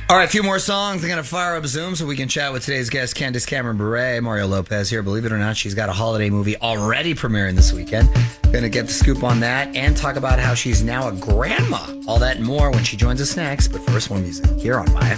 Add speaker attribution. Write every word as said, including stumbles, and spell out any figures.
Speaker 1: All right, a few more songs. I'm going to fire up Zoom so we can chat with today's guest, Candace Cameron Bure. Mario Lopez here. Believe it or not, she's got a holiday movie already premiering this weekend. Going to get the scoop on that and talk about how she's now a grandma. All that and more when she joins us next. But first, more music here on My